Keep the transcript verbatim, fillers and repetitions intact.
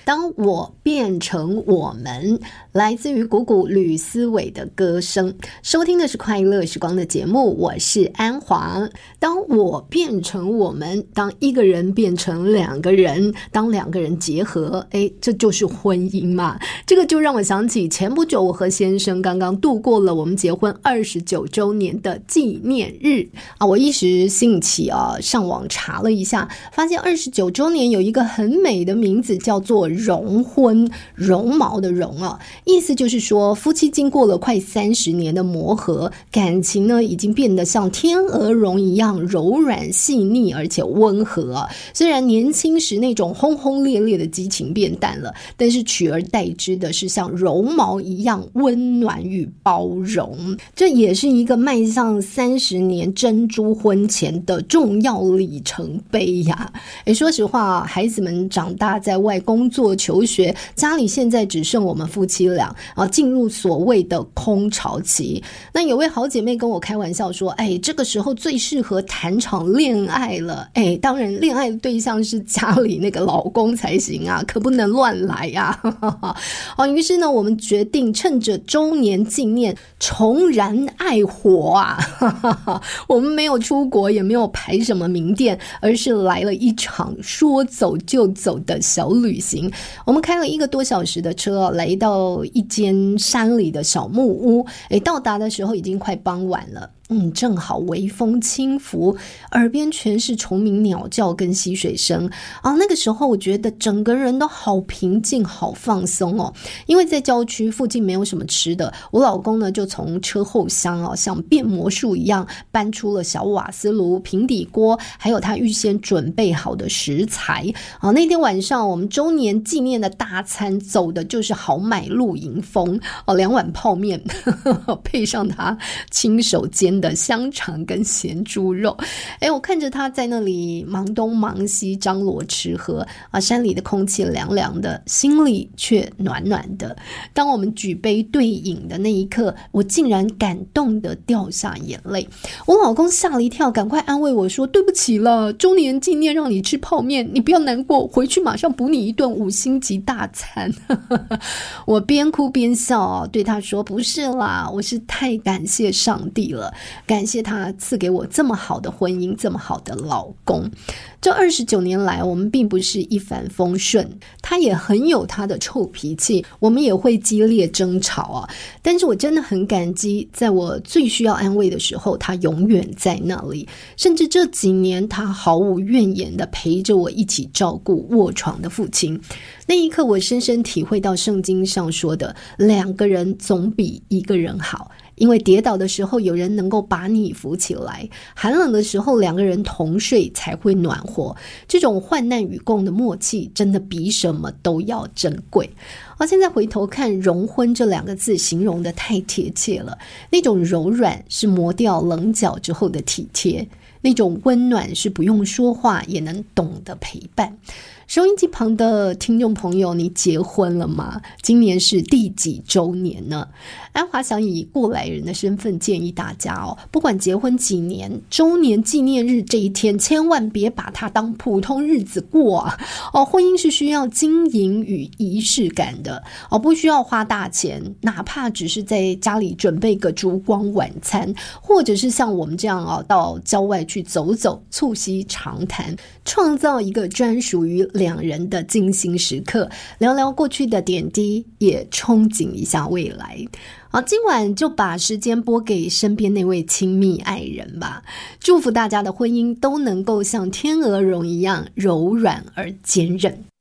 当我变成我们，来自于谷谷吕思伟的歌声。收听的是快乐时光的节目，我是安华。当我变成我们，当一个人变成两个人，当两个人结合，诶，这就是婚姻嘛。这个就让我想起前不久我和先生刚刚度过了我们结婚二十九周年的纪念日啊，我一时兴起啊，上网查了一下，发现二十九周年有一个很美的名字，叫做绒婚，绒毛的绒啊，意思就是说夫妻经过了快三十年的磨合，感情呢已经变得像天鹅绒一样柔软细腻而且温和啊。虽然年轻时那种轰轰烈烈的激情变淡了，但是取而代之的是像绒毛一样温暖与包容，这也是一个迈向三十年珍珠婚前的重要里程碑呀。诶，说实话，孩子们长大在外工作求学，家里现在只剩我们夫妻俩啊，进入所谓的空巢期。那有位好姐妹跟我开玩笑说，哎，这个时候最适合谈场恋爱了。哎，当然恋爱的对象是家里那个老公才行啊，可不能乱来呀。啊，于是呢，我们决定趁着周年纪念重燃爱火啊。我们没有出国，也没有排什么名店，而是来了一场说走就走的小旅行。我们开了一个多小时的车，来到一间山里的小木屋。诶，到达的时候已经快傍晚了。嗯，正好微风轻拂，耳边全是虫鸣鸟叫跟溪水声啊。那个时候我觉得整个人都好平静好放松哦，因为在郊区附近没有什么吃的，我老公呢就从车后箱啊像变魔术一样搬出了小瓦斯炉、平底锅，还有他预先准备好的食材啊。那天晚上我们周年纪念的大餐走的就是豪买露营风哦，两碗泡面呵呵配上他亲手煎的香肠跟咸猪肉。诶，我看着他在那里忙东忙西张罗吃喝啊，山里的空气凉凉的，心里却暖暖的。当我们举杯对饮的那一刻，我竟然感动的掉下眼泪。我老公吓了一跳，赶快安慰我说，对不起了，周年纪念让你吃泡面，你不要难过，回去马上补你一顿五星级大餐。我边哭边笑对他说，不是啦，我是太感谢上帝了，感谢他赐给我这么好的婚姻，这么好的老公。这二十九年来，我们并不是一帆风顺，他也很有他的臭脾气，我们也会激烈争吵啊。但是我真的很感激，在我最需要安慰的时候，他永远在那里。甚至这几年，他毫无怨言地陪着我一起照顾卧床的父亲。那一刻，我深深体会到圣经上说的，两个人总比一个人好。因为跌倒的时候有人能够把你扶起来，寒冷的时候两个人同睡才会暖和，这种患难与共的默契真的比什么都要珍贵。而现在回头看，融婚这两个字形容的太贴切了，那种柔软是磨掉棱角之后的体贴，那种温暖是不用说话也能懂得陪伴。收音机旁的听众朋友，你结婚了吗？今年是第几周年呢？安华想以过来人的身份建议大家哦，不管结婚几年，周年纪念日这一天千万别把它当普通日子过啊！哦，婚姻是需要经营与仪式感的哦，不需要花大钱，哪怕只是在家里准备个烛光晚餐，或者是像我们这样啊，到郊外去走走，促膝长谈，创造一个专属于两人的精心时刻，聊聊过去的点滴，也憧憬一下未来。好，今晚就把时间拨给身边那位亲密爱人吧，祝福大家的婚姻都能够像天鹅绒一样柔软而坚韧。